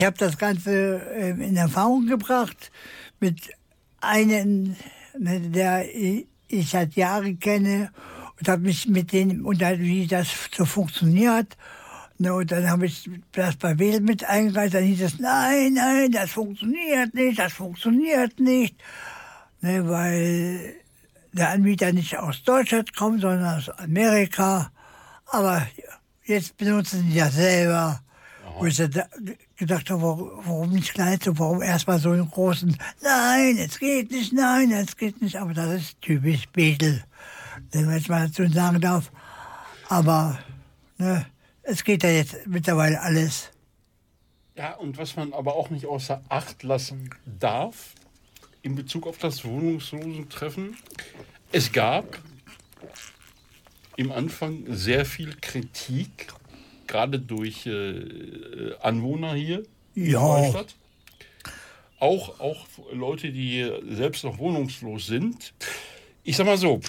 Ich habe das Ganze in Erfahrung gebracht mit einem, der ich seit Jahren kenne, und habe mich mit denen unterhalten, wie das so funktioniert. Und dann habe ich das bei Wedel mit eingereicht. Dann hieß es, nein, das funktioniert nicht. Weil der Anbieter nicht aus Deutschland kommt, sondern aus Amerika. Aber jetzt benutzen die das selber. Wo ich gedacht habe, warum nicht gleich so, warum erstmal so einen großen, nein, es geht nicht. Aber das ist typisch Wedel, wenn ich mal dazu sagen darf. Aber es geht ja jetzt mittlerweile alles. Ja, und was man aber auch nicht außer Acht lassen darf, in Bezug auf das Wohnungslosentreffen, es gab im Anfang sehr viel Kritik, gerade durch Anwohner hier in Neustadt. Auch Leute, die selbst noch wohnungslos sind. Ich sag mal so,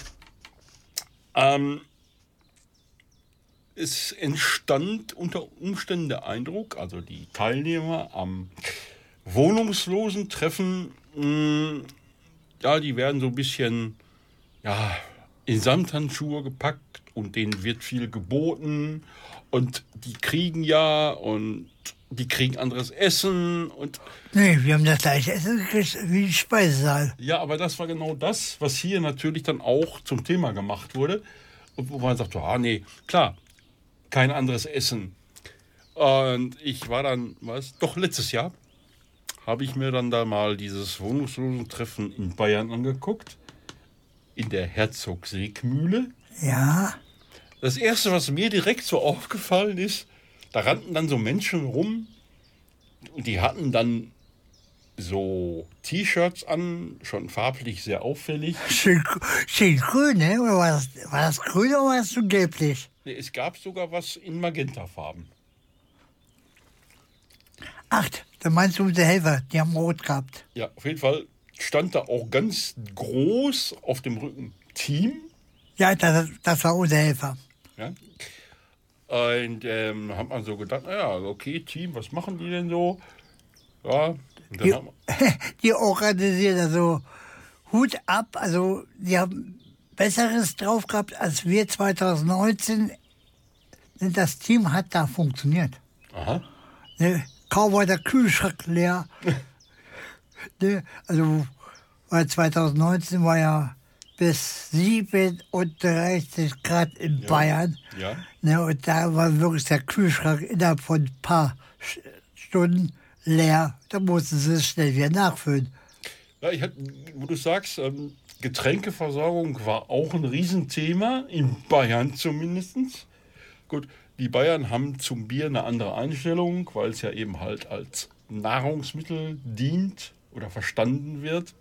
es entstand unter Umständen der Eindruck, also die Teilnehmer am Wohnungslosentreffen, die werden so ein bisschen in Samthandschuhe gepackt und denen wird viel geboten und die kriegen anderes Essen und... Nee, wir haben das gleiche Essen gekriegt wie die Speisesaal. Ja, aber das war genau das, was hier natürlich dann auch zum Thema gemacht wurde. Und wo man sagt, klar, kein anderes Essen. Und ich war dann, letztes Jahr habe ich mir dann da mal dieses Wohnungslosentreffen in Bayern angeguckt, in der Herzogswegmühle. Ja. Das Erste, was mir direkt so aufgefallen ist, da rannten dann so Menschen rum und die hatten dann so T-Shirts an, schon farblich sehr auffällig. Schön grün, ne? Oder war das grün oder war das so gelblich? Nee, es gab sogar was in Magentafarben. Ach, da meinst du unsere Helfer, die haben rot gehabt. Ja, auf jeden Fall stand da auch ganz groß auf dem Rücken Team. Ja, das war unser Helfer. Ja. Und hat man so gedacht, okay, Team, was machen die denn so? Ja, und dann die organisieren also Hut ab, also die haben Besseres drauf gehabt als wir 2019. Das Team hat da funktioniert. Aha. Kaum war der Kühlschrank leer. Also, weil 2019 war ja bis 37 Grad in Bayern. Ja. Und da war wirklich der Kühlschrank innerhalb von ein paar Stunden leer. Da mussten sie es schnell wieder nachfüllen. Ja, wo du sagst, Getränkeversorgung war auch ein Riesenthema, in Bayern zumindest. Gut, die Bayern haben zum Bier eine andere Einstellung, weil es ja eben halt als Nahrungsmittel dient oder verstanden wird.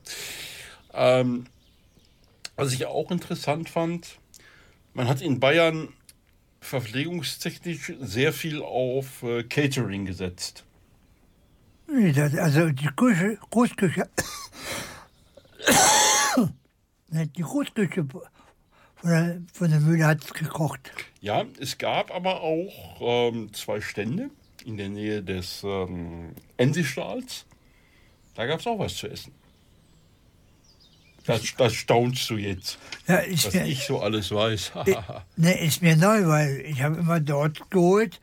Was ich auch interessant fand, man hat in Bayern verpflegungstechnisch sehr viel auf Catering gesetzt. Also die Großküche, die Großküche von der Mühle hat es gekocht. Ja, es gab aber auch 2 Stände in der Nähe des Ensistals. Da gab es auch was zu essen. Das staunst du jetzt, Ja, was ich so alles weiß. Ist mir neu, weil ich habe immer dort geholt,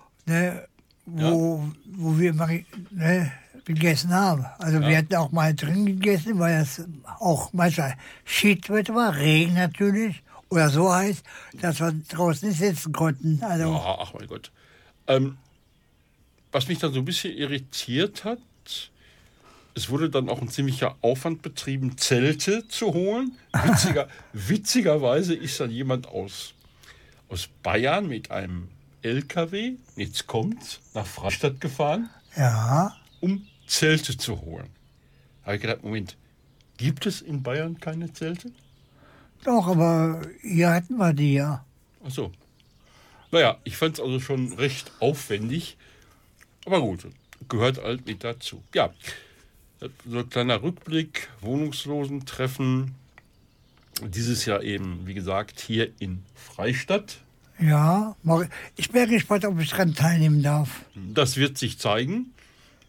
wo wir immer gegessen haben. Also wir hatten auch mal drin gegessen, weil das auch manchmal Schiedwetter war, Regen natürlich, oder so heiß, dass wir draußen nicht sitzen konnten. Also, ach mein Gott. Was mich dann so ein bisschen irritiert hat, es wurde dann auch ein ziemlicher Aufwand betrieben, Zelte zu holen. Witzigerweise ist dann jemand aus Bayern mit einem LKW, jetzt kommt's, nach Freistadt gefahren, um Zelte zu holen. Da habe ich gedacht, Moment, gibt es in Bayern keine Zelte? Doch, aber hier hatten wir die ja. Ach so. Naja, ich fand es also schon recht aufwendig. Aber gut, gehört halt mit dazu. Ja, so ein kleiner Rückblick, Wohnungslosentreffen. Dieses Jahr eben, wie gesagt, hier in Freistadt. Ja, ich bin gespannt, ob ich daran teilnehmen darf. Das wird sich zeigen.